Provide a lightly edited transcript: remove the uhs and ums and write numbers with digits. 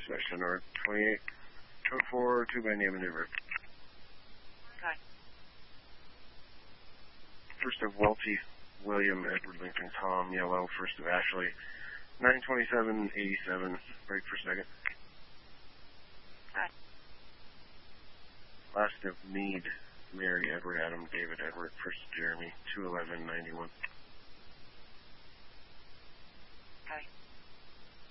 Section North 28, code 4, 2 by name and number. Okay. First of Welty, William, Edward, Lincoln, Tom, Yellow. First of Ashley, 92787. Break for second. Okay. Last of Meade, Mary, Edward, Adam, David, Edward. First of Jeremy, 21191.